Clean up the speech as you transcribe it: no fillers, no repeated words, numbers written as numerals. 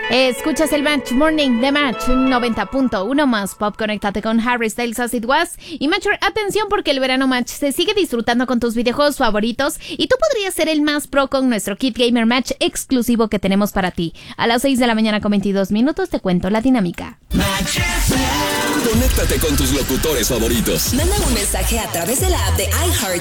Escuchas el Match Morning de Match 90.1 más pop. Conéctate con Harry Styles As It Was. Y Matcher, atención porque el verano Match se sigue disfrutando con tus videojuegos favoritos y tú podrías ser el más pro con nuestro Kit Gamer Match exclusivo que tenemos para ti. A las 6 de la mañana con 22 minutos te cuento la dinámica. Conéctate con tus locutores favoritos. Manda un mensaje a través de la app de iHeart